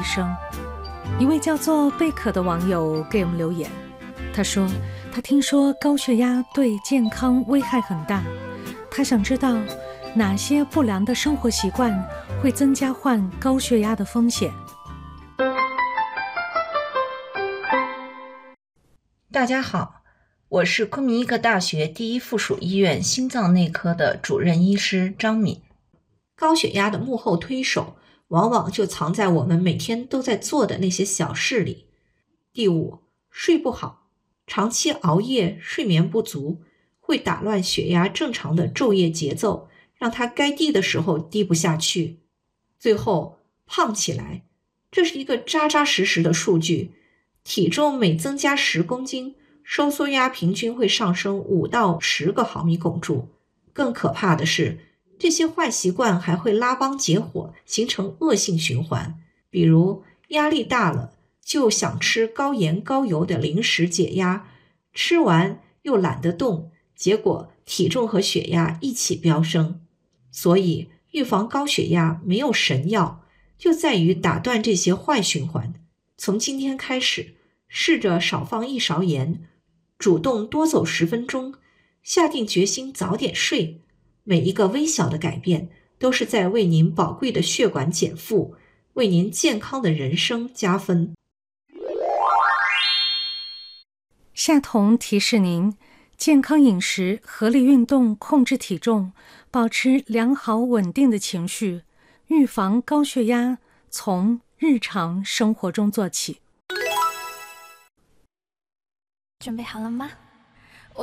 生。一位叫做贝可的网友给我们留言，他说他听说高血压对健康危害很大，他想知道哪些不良的生活习惯会增加患高血压的风险。 大家好，我是昆明医科大学第一附属医院心脏内科的主任医师张敏。高血压的幕后推手往往就藏在我们每天都在做的那些小事里。第五，睡不好，长期熬夜、睡眠不足会打乱血压正常的昼夜节奏，让它该低的时候低不下去。最后，胖起来，这是一个扎扎实实的数据。体重每增加10公斤，收缩压平均会上升5到10个毫米汞柱。更可怕的是，这些坏习惯还会拉帮结伙，形成恶性循环。比如压力大了，就想吃高盐高油的零食解压，吃完又懒得动，结果体重和血压一起飙升。所以预防高血压没有神药，就在于打断这些坏循环。从今天开始，试着少放1勺盐，主动多走10分钟，下定决心早点睡。每一个微小的改变都是在为您宝贵的血管减负，为您健康的人生加分。 夏彤提示您，健康饮食、合理运动、控制体重，保持良好稳定的情绪，预防高血压，从日常生活中做起。 准备好了吗？